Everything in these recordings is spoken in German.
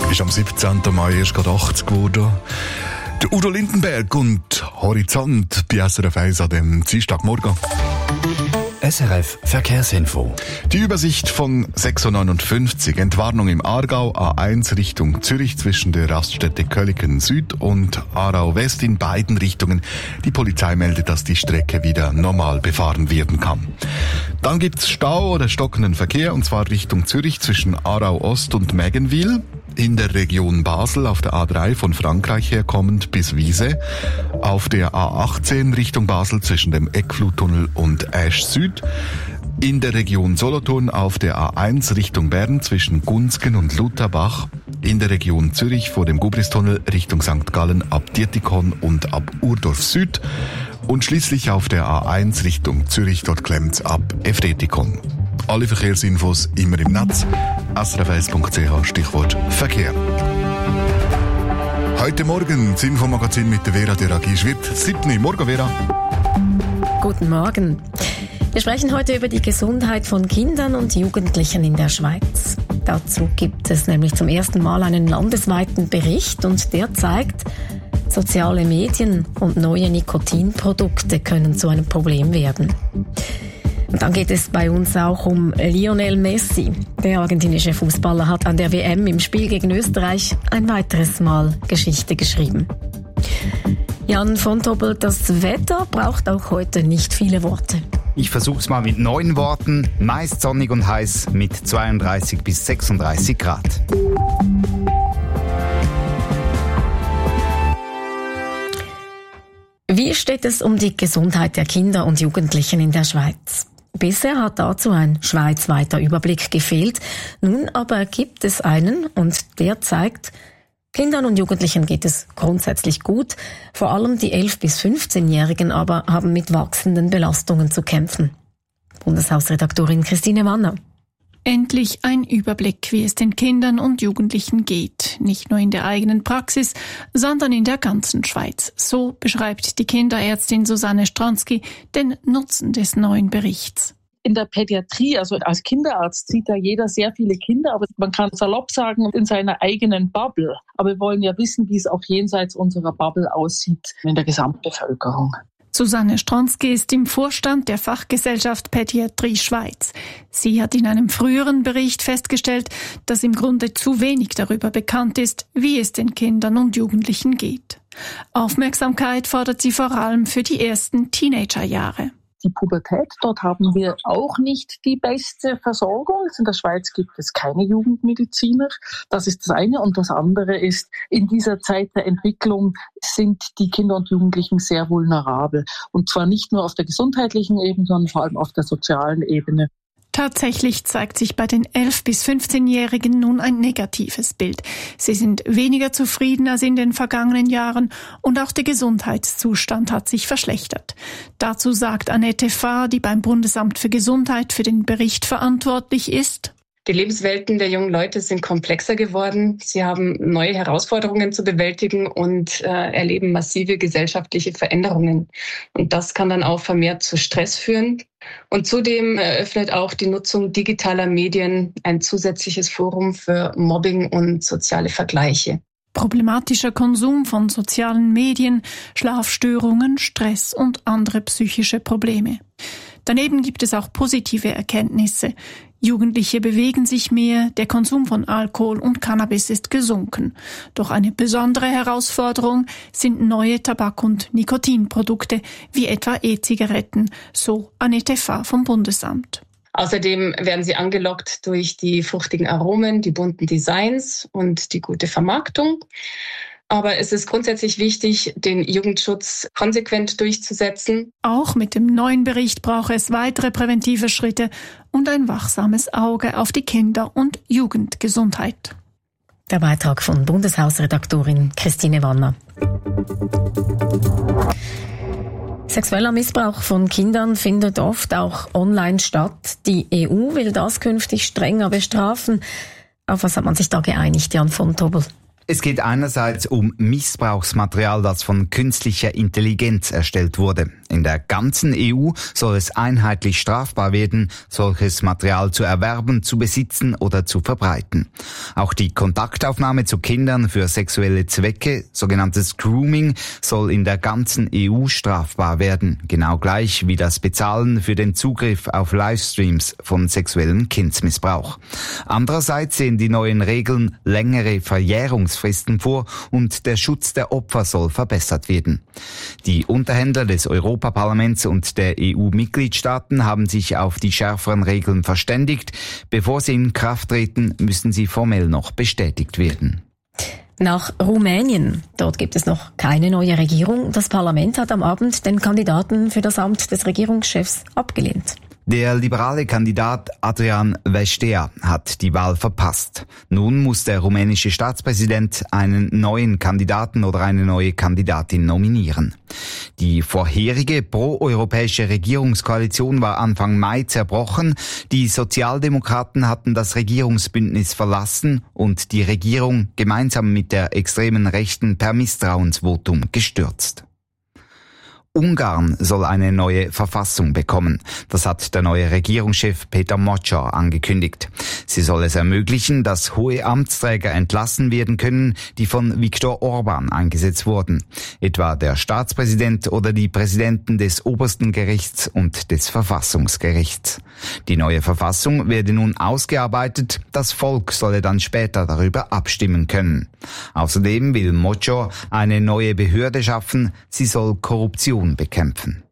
Ist am 17. Mai erst gerade 80 geworden. Der Udo Lindenberg und Horizont bei SRF 1 an dem Dienstagmorgen. SRF Verkehrsinfo. Die Übersicht von 6.59 Uhr. Entwarnung im Aargau, A1 Richtung Zürich zwischen der Raststätte Köllingen Süd und Aarau West in beiden Richtungen. Die Polizei meldet, dass die Strecke wieder normal befahren werden kann. Dann gibt's Stau oder stockenden Verkehr, und zwar Richtung Zürich zwischen Aarau Ost und Meggenwil. In der Region Basel auf der A3 von Frankreich herkommend bis Wiese. Auf der A18 Richtung Basel zwischen dem Eckfluttunnel und Asch Süd. In der Region Solothurn auf der A1 Richtung Bern zwischen Gunzgen und Lutherbach. In der Region Zürich vor dem Gubristunnel Richtung St. Gallen ab Dietikon und ab Urdorf Süd. Und schließlich auf der A1 Richtung Zürich, dort klemmt's ab Efretikon. Alle Verkehrsinfos immer im Netz. srf1.ch, Stichwort Verkehr. Heute Morgen das Infomagazin mit der Vera Deragisch wird 7. Morgen, Vera. Guten Morgen. Wir sprechen heute über die Gesundheit von Kindern und Jugendlichen in der Schweiz. Dazu gibt es nämlich zum ersten Mal einen landesweiten Bericht, und der zeigt, soziale Medien und neue Nikotinprodukte können zu einem Problem werden. Und dann geht es bei uns auch um Lionel Messi. Der argentinische Fußballer hat an der WM im Spiel gegen Österreich ein weiteres Mal Geschichte geschrieben. Jan von Tobel, das Wetter braucht auch heute nicht viele Worte. Ich versuch's mal mit 9 Worten. Meist sonnig und heiß mit 32 bis 36 Grad. Wie steht es um die Gesundheit der Kinder und Jugendlichen in der Schweiz? Bisher hat dazu ein schweizweiter Überblick gefehlt. Nun aber gibt es einen, und der zeigt, Kindern und Jugendlichen geht es grundsätzlich gut. Vor allem die 11- bis 15-Jährigen aber haben mit wachsenden Belastungen zu kämpfen. Bundeshausredaktorin Christine Wanner. Endlich ein Überblick, wie es den Kindern und Jugendlichen geht. Nicht nur in der eigenen Praxis, sondern in der ganzen Schweiz. So beschreibt die Kinderärztin Susanne Stransky den Nutzen des neuen Berichts. In der Pädiatrie, also als Kinderarzt, sieht ja jeder sehr viele Kinder, aber man kann salopp sagen, in seiner eigenen Bubble. Aber wir wollen ja wissen, wie es auch jenseits unserer Bubble aussieht in der Gesamtbevölkerung. Susanne Stransky ist im Vorstand der Fachgesellschaft Pädiatrie Schweiz. Sie hat in einem früheren Bericht festgestellt, dass im Grunde zu wenig darüber bekannt ist, wie es den Kindern und Jugendlichen geht. Aufmerksamkeit fordert sie vor allem für die ersten Teenagerjahre. Die Pubertät, dort haben wir auch nicht die beste Versorgung. In der Schweiz gibt es keine Jugendmediziner. Das ist das eine. Und das andere ist, in dieser Zeit der Entwicklung sind die Kinder und Jugendlichen sehr vulnerabel. Und zwar nicht nur auf der gesundheitlichen Ebene, sondern vor allem auf der sozialen Ebene. Tatsächlich zeigt sich bei den 11- bis 15-Jährigen nun ein negatives Bild. Sie sind weniger zufrieden als in den vergangenen Jahren, und auch der Gesundheitszustand hat sich verschlechtert. Dazu sagt Annette Fahr, die beim Bundesamt für Gesundheit für den Bericht verantwortlich ist: Die Lebenswelten der jungen Leute sind komplexer geworden. Sie haben neue Herausforderungen zu bewältigen und erleben massive gesellschaftliche Veränderungen. Und das kann dann auch vermehrt zu Stress führen. Und zudem eröffnet auch die Nutzung digitaler Medien ein zusätzliches Forum für Mobbing und soziale Vergleiche. Problematischer Konsum von sozialen Medien, Schlafstörungen, Stress und andere psychische Probleme. Daneben gibt es auch positive Erkenntnisse. Jugendliche bewegen sich mehr, der Konsum von Alkohol und Cannabis ist gesunken. Doch eine besondere Herausforderung sind neue Tabak- und Nikotinprodukte, wie etwa E-Zigaretten, so Annette Fahr vom Bundesamt. Außerdem werden sie angelockt durch die fruchtigen Aromen, die bunten Designs und die gute Vermarktung. Aber es ist grundsätzlich wichtig, den Jugendschutz konsequent durchzusetzen. Auch mit dem neuen Bericht brauche es weitere präventive Schritte und ein wachsames Auge auf die Kinder- und Jugendgesundheit. Der Beitrag von Bundeshausredaktorin Christine Wanner. Sexueller Missbrauch von Kindern findet oft auch online statt. Die EU will das künftig strenger bestrafen. Auf was hat man sich da geeinigt, Jan von Tobel? Es geht einerseits um Missbrauchsmaterial, das von künstlicher Intelligenz erstellt wurde. In der ganzen EU soll es einheitlich strafbar werden, solches Material zu erwerben, zu besitzen oder zu verbreiten. Auch die Kontaktaufnahme zu Kindern für sexuelle Zwecke, sogenanntes Grooming, soll in der ganzen EU strafbar werden. Genau gleich wie das Bezahlen für den Zugriff auf Livestreams von sexuellem Kindsmissbrauch. Andererseits sehen die neuen Regeln längere Verjährungsfristen vor und der Schutz der Opfer soll verbessert werden. Die Unterhändler des Europaparlaments und der EU-Mitgliedstaaten haben sich auf die schärferen Regeln verständigt. Bevor sie in Kraft treten, müssen sie formell noch bestätigt werden. Nach Rumänien. Dort gibt es noch keine neue Regierung. Das Parlament hat am Abend den Kandidaten für das Amt des Regierungschefs abgelehnt. Der liberale Kandidat Adrian Vestea hat die Wahl verpasst. Nun muss der rumänische Staatspräsident einen neuen Kandidaten oder eine neue Kandidatin nominieren. Die vorherige proeuropäische Regierungskoalition war Anfang Mai zerbrochen. Die Sozialdemokraten hatten das Regierungsbündnis verlassen und die Regierung gemeinsam mit der extremen Rechten per Misstrauensvotum gestürzt. Ungarn soll eine neue Verfassung bekommen. Das hat der neue Regierungschef Peter Magyar angekündigt. Sie soll es ermöglichen, dass hohe Amtsträger entlassen werden können, die von Viktor Orbán eingesetzt wurden. Etwa der Staatspräsident oder die Präsidenten des obersten Gerichts und des Verfassungsgerichts. Die neue Verfassung werde nun ausgearbeitet. Das Volk solle dann später darüber abstimmen können. Außerdem will Magyar eine neue Behörde schaffen. Sie soll Korruption bekämpfen.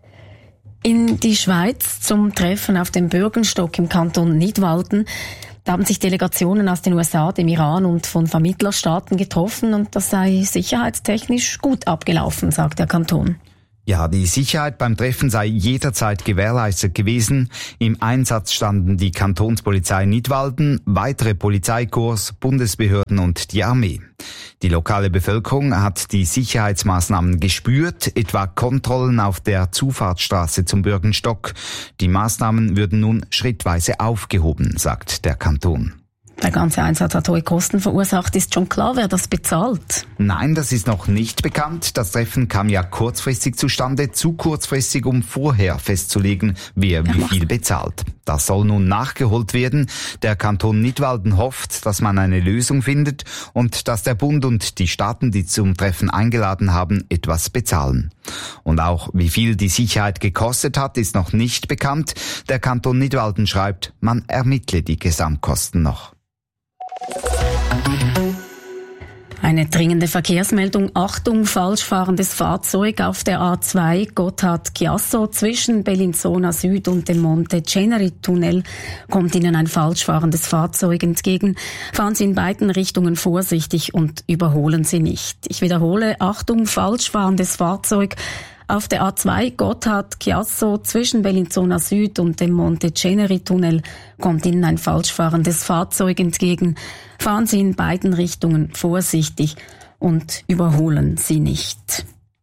In die Schweiz zum Treffen auf dem Bürgenstock im Kanton Nidwalden. Da haben sich Delegationen aus den USA, dem Iran und von Vermittlerstaaten getroffen und das sei sicherheitstechnisch gut abgelaufen, sagt der Kanton. Ja, die Sicherheit beim Treffen sei jederzeit gewährleistet gewesen. Im Einsatz standen die Kantonspolizei Nidwalden, weitere Polizeikorps, Bundesbehörden und die Armee. Die lokale Bevölkerung hat die Sicherheitsmaßnahmen gespürt, etwa Kontrollen auf der Zufahrtsstraße zum Bürgenstock. Die Maßnahmen würden nun schrittweise aufgehoben, sagt der Kanton. Der ganze Einsatz hat hohe Kosten verursacht. Ist schon klar, wer das bezahlt? Nein, das ist noch nicht bekannt. Das Treffen kam ja kurzfristig zustande, zu kurzfristig, um vorher festzulegen, wer wie viel bezahlt. Das soll nun nachgeholt werden. Der Kanton Nidwalden hofft, dass man eine Lösung findet und dass der Bund und die Staaten, die zum Treffen eingeladen haben, etwas bezahlen. Und auch wie viel die Sicherheit gekostet hat, ist noch nicht bekannt. Der Kanton Nidwalden schreibt, man ermittle die Gesamtkosten noch. Eine dringende Verkehrsmeldung. Achtung, falsch fahrendes Fahrzeug auf der A2 Gotthard-Chiasso zwischen Bellinzona Süd und dem Monte Ceneri-Tunnel. Kommt Ihnen ein falsch fahrendes Fahrzeug entgegen, fahren Sie in beiden Richtungen vorsichtig und überholen Sie nicht. Ich wiederhole, Achtung, falsch fahrendes Fahrzeug auf der A2 Gotthard-Chiasso zwischen Bellinzona Süd und dem Monte Ceneri-Tunnel kommt Ihnen ein falsch fahrendes Fahrzeug entgegen. Fahren Sie in beiden Richtungen vorsichtig und überholen Sie nicht.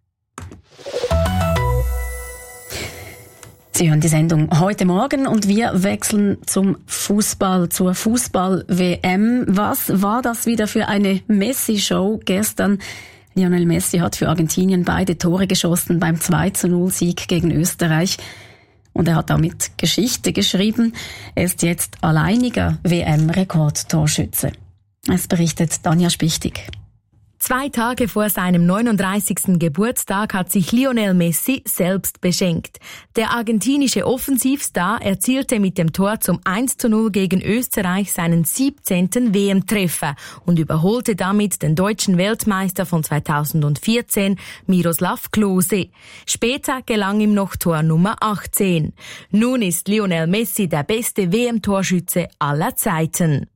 Sie hören die Sendung heute Morgen und wir wechseln zum Fußball, zur Fußball-WM. Was war das wieder für eine Messi-Show gestern? Lionel Messi hat für Argentinien beide Tore geschossen beim 2:0-Sieg gegen Österreich. Und er hat damit Geschichte geschrieben. Er ist jetzt alleiniger WM-Rekordtorschütze. Es berichtet Tanja Spichtig. 2 Tage vor seinem 39. Geburtstag hat sich Lionel Messi selbst beschenkt. Der argentinische Offensivstar erzielte mit dem Tor zum 1:0 gegen Österreich seinen 17. WM-Treffer und überholte damit den deutschen Weltmeister von 2014, Miroslav Klose. Später gelang ihm noch Tor Nummer 18. Nun ist Lionel Messi der beste WM-Torschütze aller Zeiten.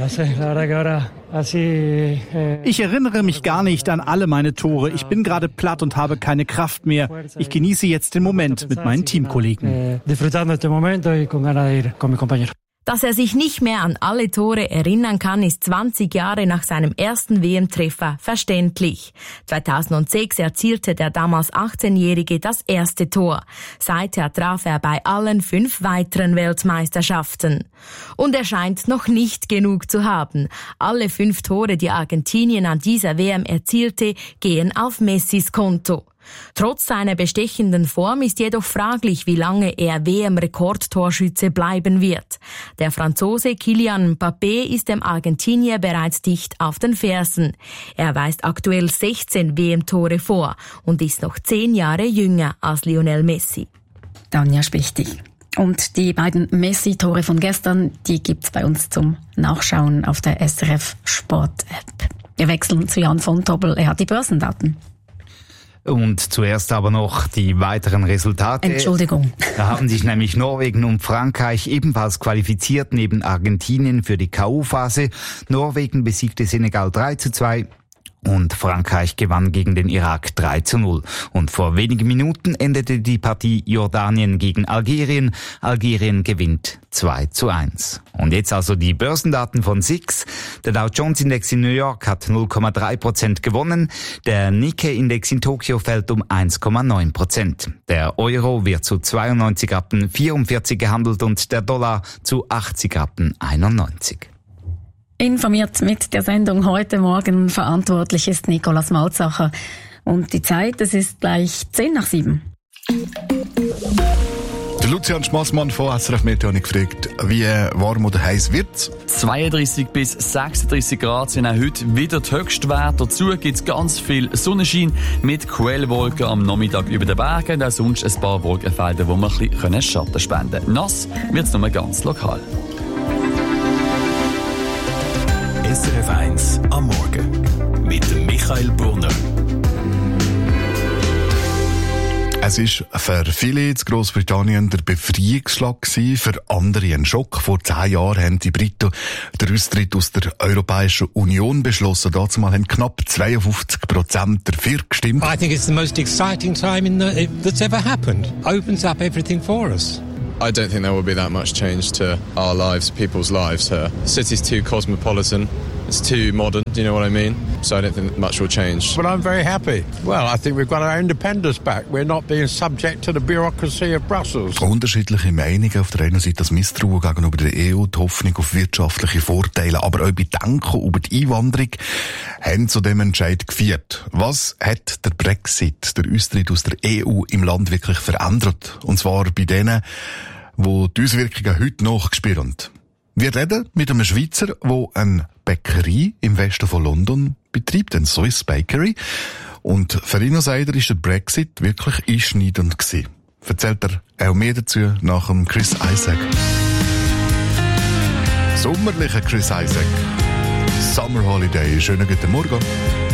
Ich erinnere mich gar nicht an alle meine Tore. Ich bin gerade platt und habe keine Kraft mehr. Ich genieße jetzt den Moment mit meinen Teamkollegen. Dass er sich nicht mehr an alle Tore erinnern kann, ist 20 Jahre nach seinem ersten WM-Treffer verständlich. 2006 erzielte der damals 18-Jährige das erste Tor. Seither traf er bei allen 5 weiteren Weltmeisterschaften. Und er scheint noch nicht genug zu haben. Alle 5 Tore, die Argentinien an dieser WM erzielte, gehen auf Messis Konto. Trotz seiner bestechenden Form ist jedoch fraglich, wie lange er WM-Rekordtorschütze bleiben wird. Der Franzose Kylian Mbappé ist dem Argentinier bereits dicht auf den Fersen. Er weist aktuell 16 WM-Tore vor und ist noch 10 Jahre jünger als Lionel Messi. Tanja Spichtig. Und die beiden Messi-Tore von gestern, die gibt's bei uns zum Nachschauen auf der SRF Sport-App. Wir wechseln zu Jan von Tobel. Er hat die Börsendaten. Und zuerst aber noch die weiteren Resultate. Entschuldigung. Da haben sich nämlich Norwegen und Frankreich ebenfalls qualifiziert neben Argentinien für die K.O.-Phase. Norwegen besiegte Senegal 3:2. Und Frankreich gewann gegen den Irak 3:0. Und vor wenigen Minuten endete die Partie Jordanien gegen Algerien. Algerien gewinnt 2:1. Und jetzt also die Börsendaten von SIX. Der Dow Jones Index in New York hat 0,3% gewonnen. Der Nikkei-Index in Tokio fällt um 1,9%. Der Euro wird zu 92,44 gehandelt und der Dollar zu 80,91. Informiert mit der Sendung heute Morgen. Verantwortlich ist Nikolaus Malzacher. Und die Zeit, es ist gleich 7:10. Der Lucian Schmassmann von SRF Meteo hat gefragt, wie warm oder heiß wird's? 32 bis 36 Grad sind auch heute wieder die Höchstwerte. Dazu gibt's ganz viel Sonnenschein mit Quellwolken am Nachmittag über den Bergen und auch sonst ein paar Wolkenfelder, wo wir ein bisschen Schatten spenden können. Nass wird's nur ganz lokal. SRF 1 am Morgen mit dem Michael Brunner. Es ist für viele in Großbritannien der Befreiungsschlag gewesen, für andere ein Schock. Vor 10 Jahren haben die Briten den Austritt aus der Europäischen Union beschlossen. Dazu haben knapp 52% dafür gestimmt. I think it's the most exciting time that's ever happened. Opens up everything for us. I don't think there will be that much change to our lives, people's lives here. The city's too cosmopolitan, it's too modern, do you know what I mean? So I don't think much will change. But I'm very happy. Well, I think we've got our independence back. We're not being subject to the bureaucracy of Brussels. Unterschiedliche Meinungen. Auf der einen Seite das Misstrauen gegenüber der EU, die Hoffnung auf wirtschaftliche Vorteile, aber auch Bedenken über die Einwanderung haben zu dem Entscheid geführt. Was hat der Brexit, der Austritt aus der EU im Land wirklich verändert? Und zwar bei denen, die die Auswirkungen heute noch spüren. Wir reden mit einem Schweizer, der eine Bäckerei im Westen von London betreibt, eine Swiss Bakery. Und für ihn sagt er, ist der Brexit wirklich einschneidend gewesen. Erzählt er auch mehr dazu nach dem Chris Isaak. Sommerlicher Chris Isaak. Summer Holiday. Schönen guten Morgen.